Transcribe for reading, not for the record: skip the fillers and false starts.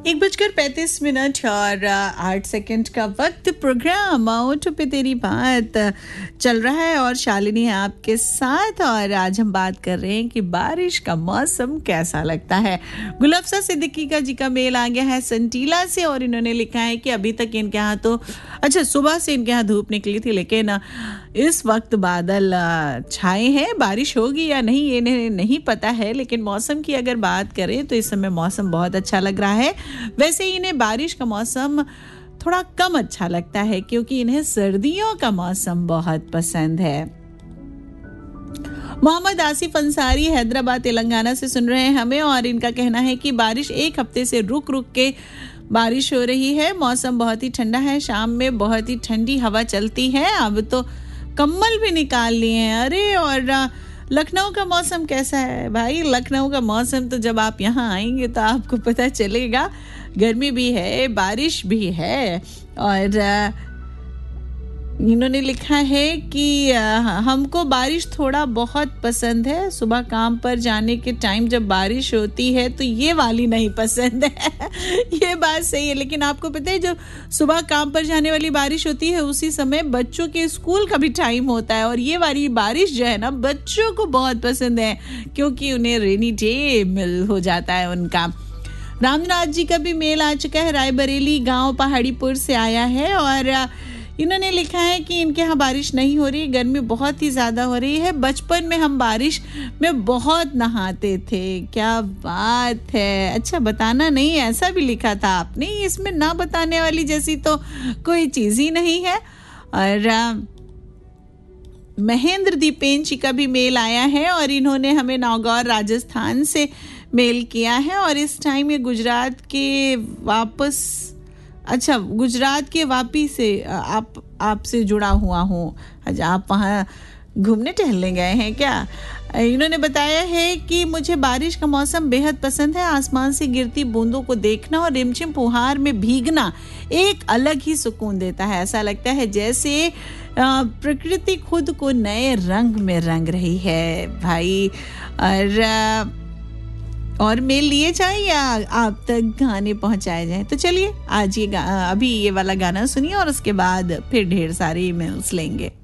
1:35 और 8 सेकंड का वक्त। प्रोग्राम ओठ पे तेरी बात चल रहा है और शालिनी है आपके साथ। और आज हम बात कर रहे हैं कि बारिश का मौसम कैसा लगता है। गुलफ्सा सिद्दीकी का जी का मेल आ गया है संटीला से और इन्होंने लिखा है कि अभी तक इनके यहाँ तो सुबह से इनके यहाँ धूप निकली थी, लेकिन इस वक्त बादल छाए हैं। बारिश होगी या नहीं ये नहीं पता है, लेकिन मौसम की अगर बात करें तो इस समय मौसम बहुत अच्छा लग रहा है। वैसे इन्हें बारिश का मौसम थोड़ा कम अच्छा लगता है क्योंकि इन्हें सर्दियों का मौसम बहुत पसंद है। मोहम्मद आसिफ अंसारी हैदराबाद तेलंगाना से सुन रहे हैं हमें और इनका कहना है कि बारिश एक हफ्ते से रुक रुक के बारिश हो रही है। मौसम बहुत ही ठंडा है, शाम में बहुत ही ठंडी हवा चलती है। अब तो कम्बल भी निकाल लिए हैं। अरे और लखनऊ का मौसम कैसा है भाई? लखनऊ का मौसम तो जब आप यहाँ आएंगे तो आपको पता चलेगा। गर्मी भी है, बारिश भी है। और इन्होंने लिखा है कि हमको बारिश थोड़ा बहुत पसंद है। सुबह काम पर जाने के टाइम जब बारिश होती है तो ये वाली नहीं पसंद है। ये बात सही है, लेकिन आपको पता है जो सुबह काम पर जाने वाली बारिश होती है उसी समय बच्चों के स्कूल का भी टाइम होता है। और ये वाली बारिश जो है ना बच्चों को बहुत पसंद है क्योंकि उन्हें रेनी डे मिल हो जाता है उनका। रामनाथ जी का भी मेल आ चुका है, रायबरेली गांव पहाड़ीपुर से आया है और इन्होंने लिखा है कि इनके यहाँ बारिश नहीं हो रही, गर्मी बहुत ही ज़्यादा हो रही है। बचपन में हम बारिश में बहुत नहाते थे। क्या बात है, अच्छा बताना नहीं, ऐसा भी लिखा था आपने। इसमें ना बताने वाली जैसी तो कोई चीज़ ही नहीं है। और महेंद्र दीपेन जी का भी मेल आया है और इन्होंने हमें नागौर राजस्थान से मेल किया है और इस टाइम ये गुजरात के वापी से आपसे जुड़ा हुआ हूँ। अच्छा, आप वहाँ घूमने टहलने गए हैं क्या? इन्होंने बताया है कि मुझे बारिश का मौसम बेहद पसंद है। आसमान से गिरती बूंदों को देखना और रिमझिम फुहार में भीगना एक अलग ही सुकून देता है। ऐसा लगता है जैसे प्रकृति खुद को नए रंग में रंग रही है भाई। और मेल लिए जाए या आप तक गाने पहुंचाए जाएं। तो चलिए आज अभी ये वाला गाना सुनिए और उसके बाद फिर ढेर सारे ईमेल्स लेंगे।